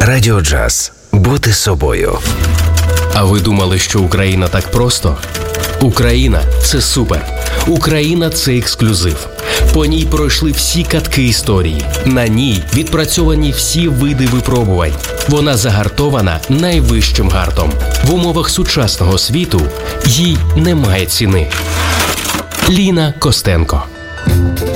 Радіо Джаз. Бути собою. А ви думали, що Україна так просто? Україна – це супер. Україна – це ексклюзив. По ній пройшли всі катки історії. На ній відпрацьовані всі види випробувань. Вона загартована найвищим гартом. В умовах сучасного світу їй немає ціни. Ліна Костенко.